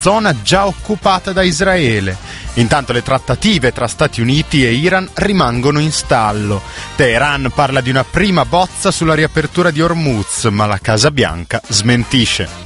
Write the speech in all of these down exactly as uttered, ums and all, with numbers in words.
zona già occupata da Israele. Intanto le trattative tra Stati Uniti e Iran rimangono in stallo. Teheran parla di una prima bozza sulla riapertura di Hormuz, ma la Casa Bianca smentisce.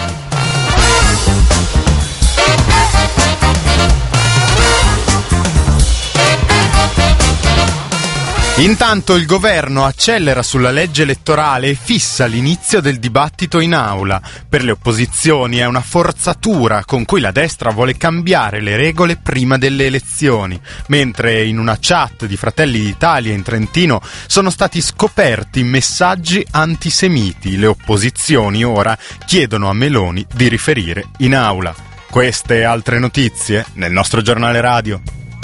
Intanto il governo accelera sulla legge elettorale e fissa l'inizio del dibattito in aula. Per le opposizioni è una forzatura con cui la destra vuole cambiare le regole prima delle elezioni, mentre in una chat di Fratelli d'Italia in Trentino sono stati scoperti messaggi antisemiti. Le opposizioni ora chiedono a Meloni di riferire in aula. Queste e altre notizie nel nostro giornale radio.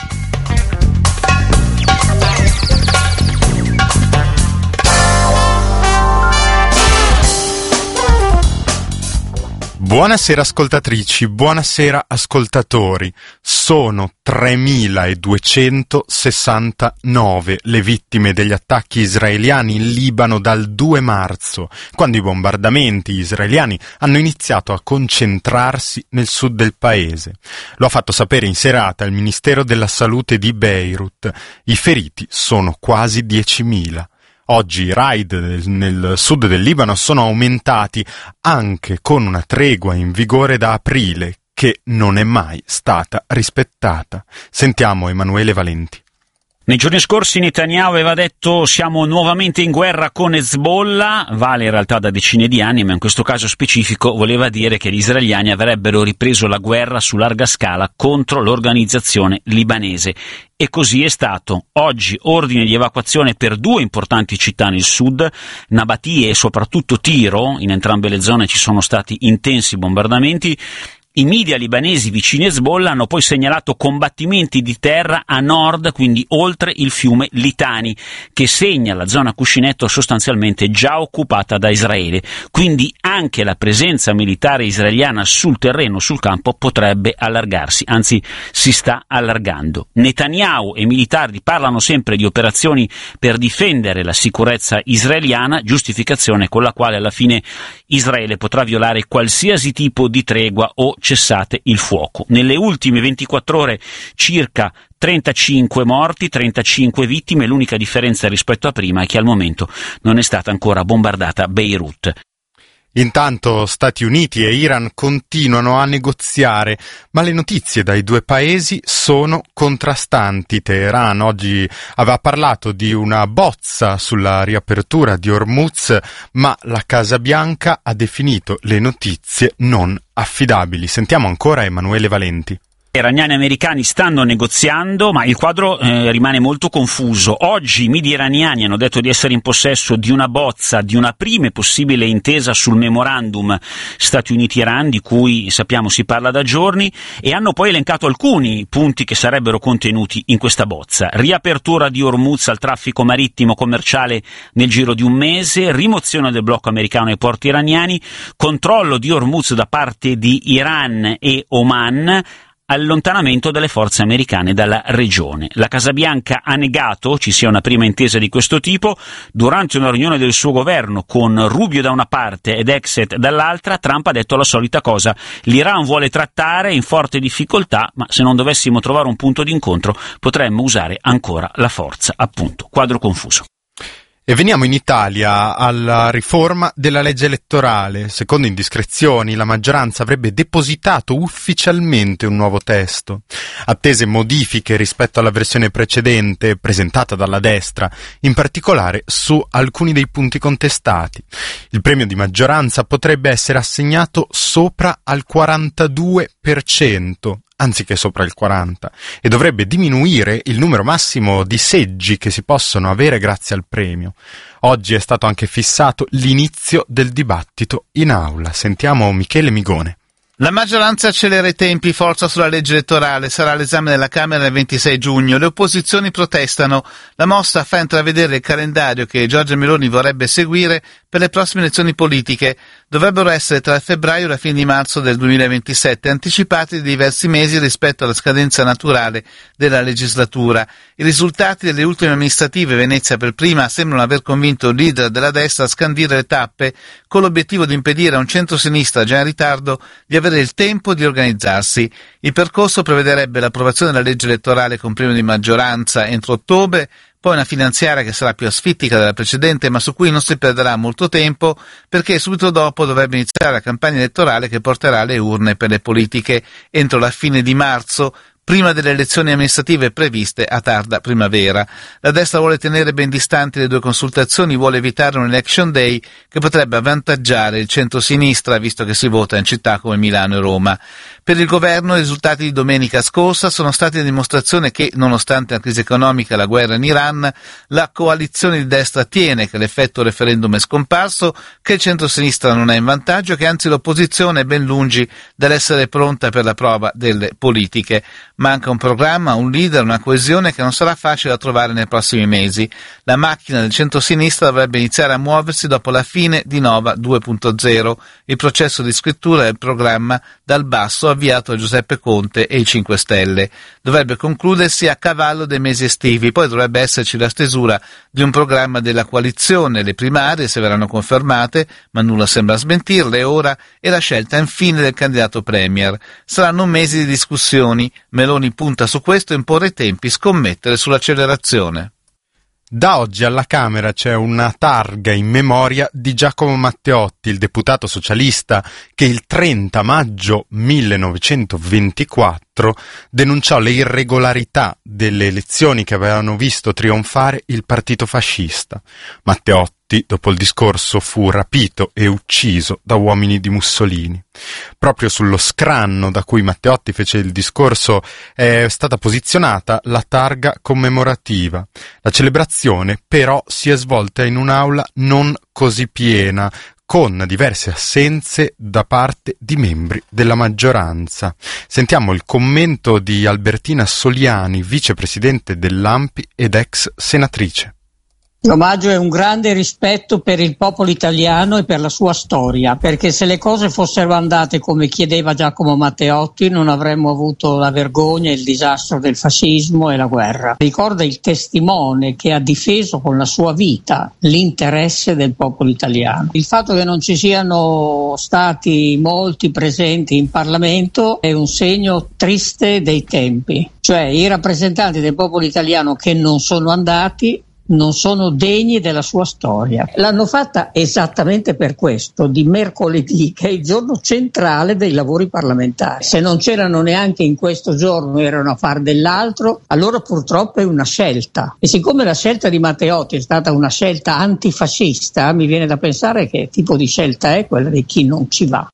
Buonasera ascoltatrici, buonasera ascoltatori. Sono tremiladuecentosessantanove le vittime degli attacchi israeliani in Libano dal due marzo, quando i bombardamenti israeliani hanno iniziato a concentrarsi nel sud del paese. Lo ha fatto sapere in serata il Ministero della Salute di Beirut. I feriti sono quasi diecimila. Oggi i raid nel sud del Libano sono aumentati anche con una tregua in vigore da aprile che non è mai stata rispettata. Sentiamo Emanuele Valenti. Nei giorni scorsi Netanyahu aveva detto siamo nuovamente in guerra con Hezbollah, vale in realtà da decine di anni, ma in questo caso specifico voleva dire che gli israeliani avrebbero ripreso la guerra su larga scala contro l'organizzazione libanese. E così è stato. Oggi ordine di evacuazione per due importanti città nel sud, Nabatie e soprattutto Tiro, in entrambe le zone ci sono stati intensi bombardamenti. I media libanesi vicini a Hezbollah hanno poi segnalato combattimenti di terra a nord, quindi oltre il fiume Litani, che segna la zona cuscinetto sostanzialmente già occupata da Israele. Quindi anche la presenza militare israeliana sul terreno, sul campo, potrebbe allargarsi, anzi si sta allargando. Netanyahu e i militari parlano sempre di operazioni per difendere la sicurezza israeliana, giustificazione con la quale alla fine Israele potrà violare qualsiasi tipo di tregua o cessate il fuoco. Nelle ultime ventiquattro ore circa trentacinque morti, trentacinque vittime, l'unica differenza rispetto a prima è che al momento non è stata ancora bombardata Beirut. Intanto Stati Uniti e Iran continuano a negoziare, ma le notizie dai due paesi sono contrastanti. Teheran oggi aveva parlato di una bozza sulla riapertura di Hormuz, ma la Casa Bianca ha definito le notizie non affidabili. Sentiamo ancora Emanuele Valenti. Gli iraniani e americani stanno negoziando, ma il quadro eh, rimane molto confuso. Oggi i media iraniani hanno detto di essere in possesso di una bozza, di una prima e possibile intesa sul memorandum Stati Uniti-Iran, di cui sappiamo si parla da giorni, e hanno poi elencato alcuni punti che sarebbero contenuti in questa bozza. Riapertura di Hormuz al traffico marittimo commerciale nel giro di un mese, rimozione del blocco americano ai porti iraniani, controllo di Hormuz da parte di Iran e Oman, allontanamento delle forze americane dalla regione. La Casa Bianca ha negato ci sia una prima intesa di questo tipo. Durante una riunione del suo governo con Rubio da una parte ed Exet dall'altra, Trump ha detto la solita cosa: l'Iran vuole trattare, è in forte difficoltà, ma se non dovessimo trovare un punto d'incontro potremmo usare ancora la forza. Appunto, quadro confuso. E veniamo in Italia alla riforma della legge elettorale. Secondo indiscrezioni, la maggioranza avrebbe depositato ufficialmente un nuovo testo. Attese modifiche rispetto alla versione precedente presentata dalla destra, in particolare su alcuni dei punti contestati. Il premio di maggioranza potrebbe essere assegnato sopra al quarantadue per cento. Anziché sopra il quaranta, e dovrebbe diminuire il numero massimo di seggi che si possono avere grazie al premio. Oggi è stato anche fissato l'inizio del dibattito in aula. Sentiamo Michele Migone. La maggioranza accelera i tempi, forza sulla legge elettorale, sarà all'esame della Camera il ventisei giugno. Le opposizioni protestano. La mossa fa intravedere il calendario che Giorgia Meloni vorrebbe seguire per le prossime elezioni politiche. Dovrebbero essere tra febbraio e la fine di marzo del duemilaventisette, anticipati di diversi mesi rispetto alla scadenza naturale della legislatura. I risultati delle ultime amministrative, Venezia per prima, sembrano aver convinto il leader della destra a scandire le tappe con l'obiettivo di impedire a un centro-sinistra già in ritardo di avere il tempo di organizzarsi. Il percorso prevederebbe l'approvazione della legge elettorale con premio di maggioranza entro ottobre, poi una finanziaria che sarà più asfittica della precedente, ma su cui non si perderà molto tempo, perché subito dopo dovrebbe iniziare la campagna elettorale che porterà alle urne per le politiche entro la fine di marzo, prima delle elezioni amministrative previste a tarda primavera. La destra vuole tenere ben distanti le due consultazioni, vuole evitare un election day che potrebbe avvantaggiare il centro-sinistra, visto che si vota in città come Milano e Roma. Per il governo i risultati di domenica scorsa sono stati la dimostrazione che, nonostante la crisi economica e la guerra in Iran, la coalizione di destra tiene, che l'effetto referendum è scomparso, che il centro-sinistra non è in vantaggio, che anzi l'opposizione è ben lungi dall'essere pronta per la prova delle politiche. Manca un programma, un leader, una coesione che non sarà facile da trovare nei prossimi mesi. La macchina del centro-sinistra dovrebbe iniziare a muoversi dopo la fine di Nova due punto zero, il processo di scrittura del programma dal basso avviato da Giuseppe Conte e i cinque Stelle. Dovrebbe concludersi a cavallo dei mesi estivi, poi dovrebbe esserci la stesura di un programma della coalizione, le primarie se verranno confermate, ma nulla sembra smentirle ora, e la scelta infine del candidato premier. Saranno mesi di discussioni. Meloni punta su questo e imporre i tempi, scommettere sull'accelerazione. Da oggi alla Camera c'è una targa in memoria di Giacomo Matteotti, il deputato socialista che il trenta maggio millenovecentoventiquattro denunciò le irregolarità delle elezioni che avevano visto trionfare il partito fascista. Matteotti, dopo il discorso, fu rapito e ucciso da uomini di Mussolini. Proprio sullo scranno da cui Matteotti fece il discorso è stata posizionata la targa commemorativa. La celebrazione però si è svolta in un'aula non così piena, con diverse assenze da parte di membri della maggioranza. Sentiamo il commento di Albertina Soliani, vicepresidente dell'A M P I ed ex senatrice. L'omaggio è un grande rispetto per il popolo italiano e per la sua storia, perché se le cose fossero andate come chiedeva Giacomo Matteotti non avremmo avuto la vergogna e il disastro del fascismo e la guerra. Ricorda il testimone che ha difeso con la sua vita l'interesse del popolo italiano. Il fatto che non ci siano stati molti presenti in Parlamento è un segno triste dei tempi, cioè i rappresentanti del popolo italiano che non sono andati non sono degni della sua storia. L'hanno fatta esattamente per questo, di mercoledì, che è il giorno centrale dei lavori parlamentari. Se non c'erano neanche in questo giorno, erano a far dell'altro, allora purtroppo è una scelta. E siccome la scelta di Matteotti è stata una scelta antifascista, mi viene da pensare che tipo di scelta è quella di chi non ci va.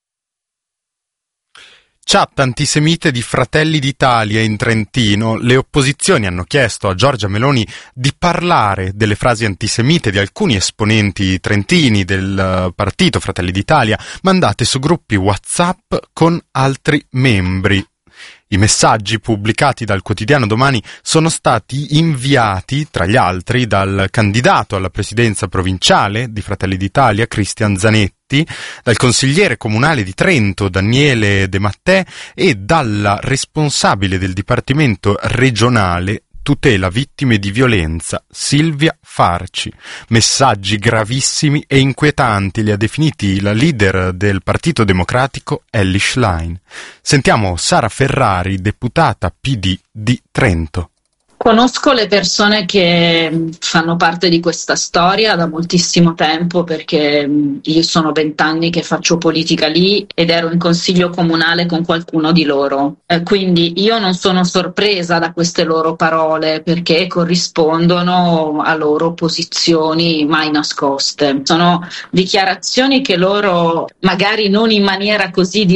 Chat antisemite di Fratelli d'Italia in Trentino. Le opposizioni hanno chiesto a Giorgia Meloni di parlare delle frasi antisemite di alcuni esponenti trentini del partito Fratelli d'Italia mandate su gruppi WhatsApp con altri membri. I messaggi pubblicati dal quotidiano Domani sono stati inviati, tra gli altri, dal candidato alla presidenza provinciale di Fratelli d'Italia, Cristian Zanetti, dal consigliere comunale di Trento, Daniele De Mattè, e dalla responsabile del Dipartimento regionale Tutela Vittime di Violenza, Silvia Farci. Messaggi gravissimi e inquietanti li ha definiti la leader del Partito Democratico, Elly Schlein. Sentiamo Sara Ferrari, deputata P D di Trento. Conosco le persone che fanno parte di questa storia da moltissimo tempo, perché io sono vent'anni che faccio politica lì ed ero in consiglio comunale con qualcuno di loro. Eh, quindi io non sono sorpresa da queste loro parole, perché corrispondono a loro posizioni mai nascoste. Sono dichiarazioni che loro, magari non in maniera così diretta,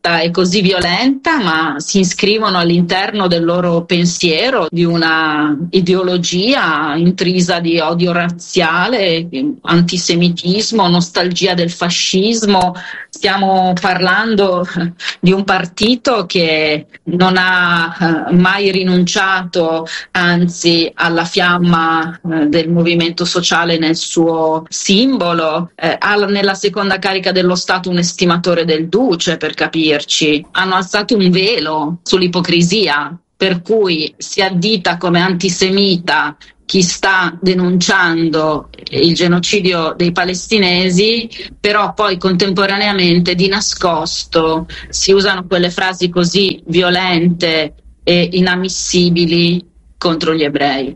e così violenta, ma si iscrivono all'interno del loro pensiero di una ideologia intrisa di odio razziale, antisemitismo, nostalgia del fascismo. Stiamo parlando di un partito che non ha eh, mai rinunciato, anzi, alla fiamma eh, del movimento sociale nel suo simbolo, eh, ha nella seconda carica dello Stato un estimatore del duce, per capirci. Hanno alzato un velo sull'ipocrisia, per cui si addita come antisemita chi sta denunciando il genocidio dei palestinesi, però poi contemporaneamente di nascosto si usano quelle frasi così violente e inammissibili contro gli ebrei.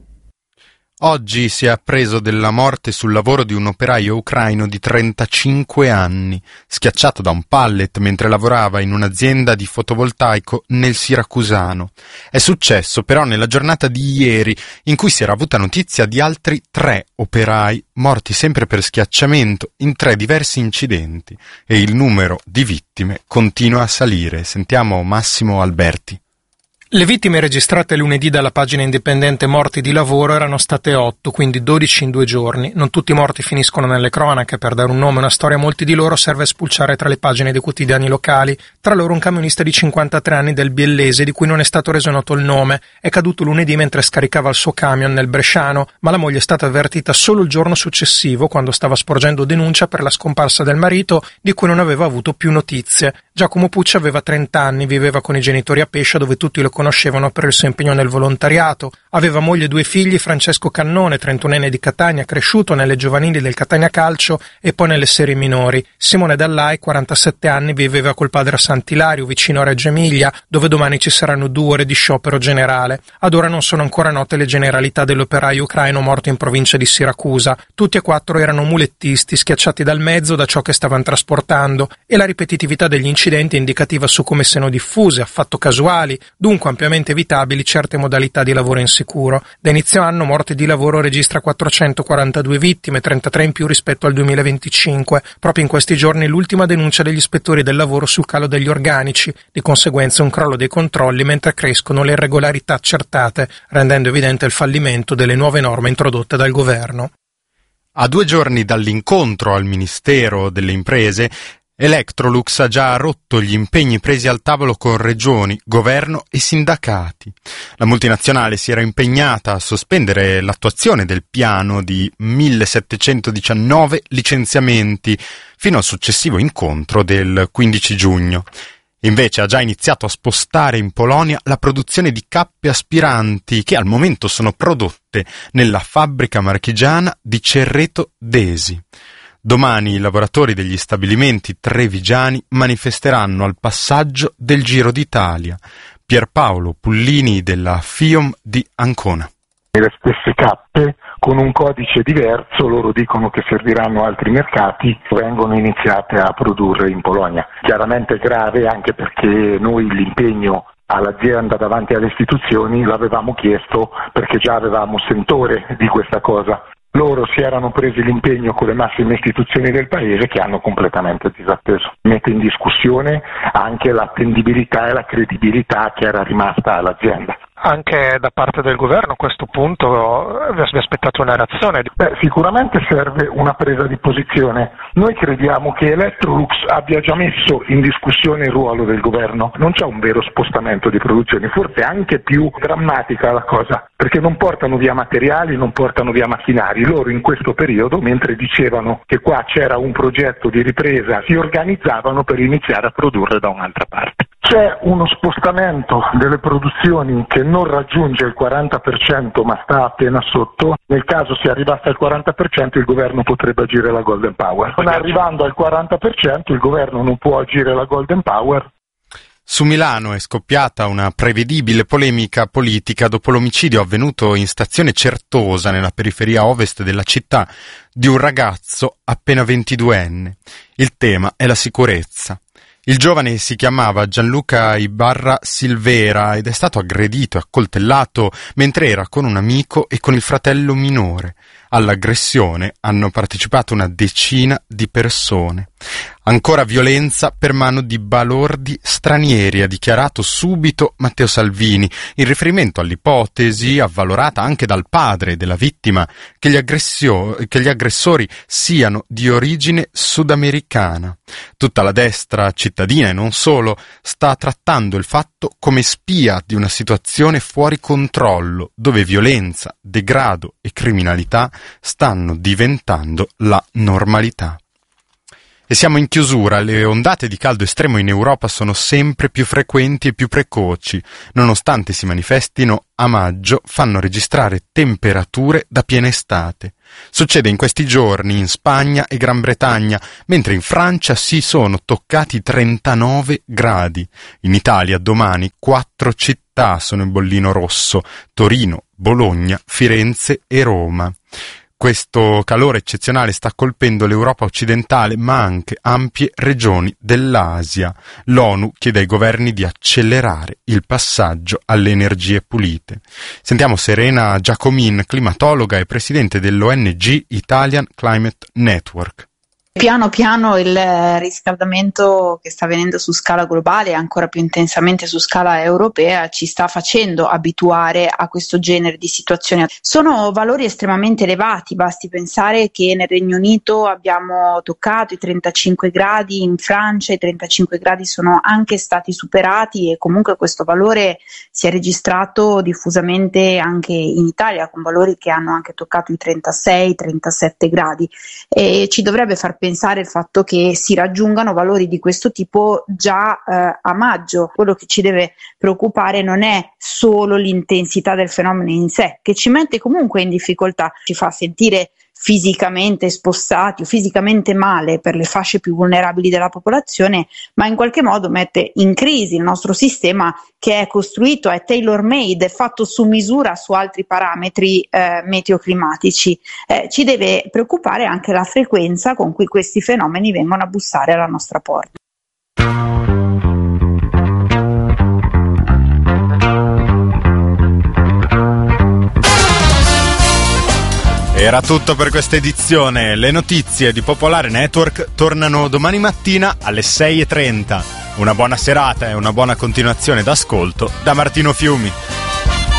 Oggi si è appreso della morte sul lavoro di un operaio ucraino di trentacinque anni, schiacciato da un pallet mentre lavorava in un'azienda di fotovoltaico nel Siracusano. È successo però nella giornata di ieri, in cui si era avuta notizia di altri tre operai morti sempre per schiacciamento in tre diversi incidenti, e il numero di vittime continua a salire. Sentiamo Massimo Alberti. Le vittime registrate lunedì dalla pagina indipendente Morti di Lavoro erano state otto, quindi dodici in due giorni. Non tutti i morti finiscono nelle cronache. Per dare un nome e una storia a molti di loro serve spulciare tra le pagine dei quotidiani locali. Tra loro un camionista di cinquantatré anni del Biellese, di cui non è stato reso noto il nome. È caduto lunedì mentre scaricava il suo camion nel Bresciano, ma la moglie è stata avvertita solo il giorno successivo, quando stava sporgendo denuncia per la scomparsa del marito, di cui non aveva avuto più notizie. Giacomo Pucci aveva trenta anni, viveva con i genitori a Pescia, dove tutti lo conoscevano per il suo impegno nel volontariato. Aveva moglie e due figli, Francesco Cannone, trentunenne di Catania, cresciuto nelle giovanili del Catania Calcio e poi nelle serie minori. Simone Dallai, quarantasette anni, viveva col padre a Sant'Ilario, vicino a Reggio Emilia, dove domani ci saranno due ore di sciopero generale. Ad ora non sono ancora note le generalità dell'operaio ucraino morto in provincia di Siracusa. Tutti e quattro erano mulettisti, schiacciati dal mezzo da ciò che stavano trasportando, e la ripetitività degli incidenti è indicativa su come siano diffuse, affatto casuali, dunque ampiamente evitabili certe modalità di lavoro insicuro. Da inizio anno Morti di Lavoro registra quattrocentoquarantadue vittime, trentatré in più rispetto al duemilaventicinque. Proprio in questi giorni l'ultima denuncia degli ispettori del lavoro sul calo degli organici, di conseguenza un crollo dei controlli mentre crescono le irregolarità accertate, rendendo evidente il fallimento delle nuove norme introdotte dal governo. A due giorni dall'incontro al Ministero delle Imprese, Electrolux ha già rotto gli impegni presi al tavolo con regioni, governo e sindacati. La multinazionale si era impegnata a sospendere l'attuazione del piano di millesettecentodiciannove licenziamenti fino al successivo incontro del quindici giugno. Invece ha già iniziato a spostare in Polonia la produzione di cappe aspiranti che al momento sono prodotte nella fabbrica marchigiana di Cerreto d'Esi. Domani i lavoratori degli stabilimenti trevigiani manifesteranno al passaggio del Giro d'Italia. Pierpaolo Pullini della FIOM di Ancona. Le stesse cappe con un codice diverso, loro dicono che serviranno altri mercati, vengono iniziate a produrre in Polonia. Chiaramente grave, anche perché noi l'impegno all'azienda davanti alle istituzioni l'avevamo chiesto perché già avevamo sentore di questa cosa. Loro si erano presi l'impegno con le massime istituzioni del paese che hanno completamente disatteso. Mette in discussione anche l'attendibilità e la credibilità che era rimasta all'azienda. Anche da parte del governo a questo punto vi è aspettato una reazione? Beh, sicuramente serve una presa di posizione. Noi crediamo che Electrolux abbia già messo in discussione il ruolo del governo. Non c'è un vero spostamento di produzione, forse anche più drammatica la cosa, perché non portano via materiali, non portano via macchinari. Loro in questo periodo, mentre dicevano che qua c'era un progetto di ripresa, si organizzavano per iniziare a produrre da un'altra parte. C'è uno spostamento delle produzioni che non raggiunge il quaranta per cento ma sta appena sotto. Nel caso si arrivasse al quaranta per cento il governo potrebbe agire la Golden Power. Non arrivando al quaranta per cento il governo non può agire la Golden Power. Su Milano è scoppiata una prevedibile polemica politica dopo l'omicidio avvenuto in stazione Certosa, nella periferia ovest della città, di un ragazzo appena ventiduenne. Il tema è la sicurezza. Il giovane si chiamava Gianluca Ibarra Silvera ed è stato aggredito e accoltellato mentre era con un amico e con il fratello minore. All'aggressione hanno partecipato una decina di persone. Ancora violenza per mano di balordi stranieri, ha dichiarato subito Matteo Salvini, in riferimento all'ipotesi, avvalorata anche dal padre della vittima, che gli, aggressio- che gli aggressori siano di origine sudamericana. Tutta la destra cittadina, e non solo, sta trattando il fatto come spia di una situazione fuori controllo, dove violenza, degrado e criminalità stanno diventando la normalità. E siamo in chiusura, le ondate di caldo estremo in Europa sono sempre più frequenti e più precoci, nonostante si manifestino a maggio, fanno registrare temperature da piena estate. Succede in questi giorni in Spagna e Gran Bretagna, mentre in Francia si sono toccati trentanove gradi. In Italia domani quattro città sono in bollino rosso: Torino, Bologna, Firenze e Roma. Questo calore eccezionale sta colpendo l'Europa occidentale, ma anche ampie regioni dell'Asia. L'ONU chiede ai governi di accelerare il passaggio alle energie pulite. Sentiamo Serena Giacomin, climatologa e presidente dell'O N G Italian Climate Network. Piano piano il riscaldamento che sta avvenendo su scala globale e ancora più intensamente su scala europea ci sta facendo abituare a questo genere di situazioni. Sono valori estremamente elevati, basti pensare che nel Regno Unito abbiamo toccato i trentacinque gradi, in Francia i trentacinque gradi sono anche stati superati e comunque questo valore si è registrato diffusamente anche in Italia, con valori che hanno anche toccato i trentasei trentasette gradi, e ci dovrebbe far pensare il fatto che si raggiungano valori di questo tipo già eh, a maggio. Quello che ci deve preoccupare non è solo l'intensità del fenomeno in sé, che ci mette comunque in difficoltà, ci fa sentire fisicamente spostati o fisicamente male per le fasce più vulnerabili della popolazione, ma in qualche modo mette in crisi il nostro sistema, che è costruito, è tailor made, è fatto su misura su altri parametri eh, meteoclimatici. Eh, ci deve preoccupare anche la frequenza con cui questi fenomeni vengono a bussare alla nostra porta. Era tutto per questa edizione. Le notizie di Popolare Network tornano domani mattina alle sei e trenta. Una buona serata e una buona continuazione d'ascolto da Martino Fiumi.